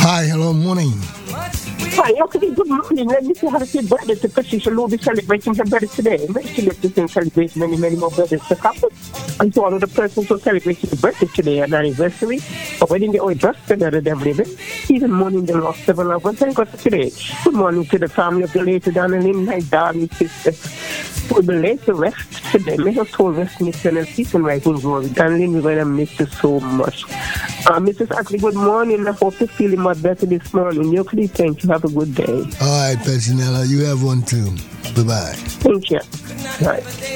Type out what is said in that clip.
Hi, hello, morning. Hi, okay, good morning. Let me say happy birthday to Patricia Lou. Be celebrating her birthday today. May she live to sing, celebrate many, many more birthdays to come. And to all of the persons who celebrate their birthday today and anniversary, or wedding day or birthday, the devil living, even mourning the loss of a loved one. Thank God for today. Good morning to the family of the late Donnelly, my darling sister. For the late rest today, may her soul rest in eternal peace and right in glory. Donnelly, we're going to miss you so much. Mrs. Ashley, good morning. I hope you're feeling much better this morning. You please thank you. Have a good day. All right, Petronella, you have one too. Bye-bye. Thank you. Bye.